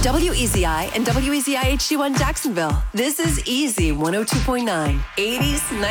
WEZI and WEZI HD1 Jacksonville. This is Easy 102.9. 80s,